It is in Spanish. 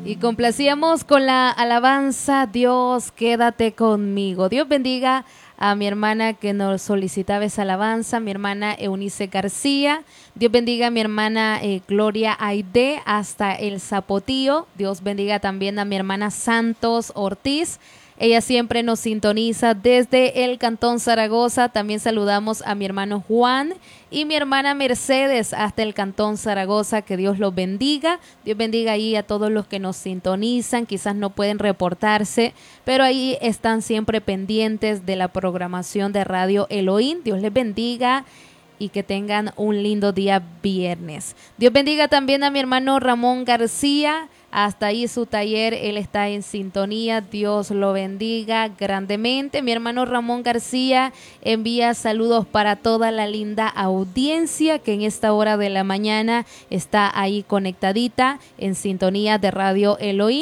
Y complacíamos con la alabanza, Dios, quédate conmigo. Dios bendiga a mi hermana que nos solicitaba esa alabanza, mi hermana Eunice García. Dios bendiga a mi hermana Gloria Aide hasta el Zapotillo. Dios bendiga también a mi hermana Santos Ortiz. Ella siempre nos sintoniza desde el Cantón Zaragoza. También saludamos a mi hermano Juan y mi hermana Mercedes hasta el Cantón Zaragoza. Que Dios los bendiga. Dios bendiga ahí a todos los que nos sintonizan. Quizás no pueden reportarse, pero ahí están siempre pendientes de la programación de Radio Elohim. Dios les bendiga y que tengan un lindo día viernes. Dios bendiga también a mi hermano Ramón García. Hasta ahí su taller, él está en sintonía. Dios lo bendiga grandemente. Mi hermano Ramón García envía saludos para toda la linda audiencia que en esta hora de la mañana está ahí conectadita en sintonía de Radio Elohim.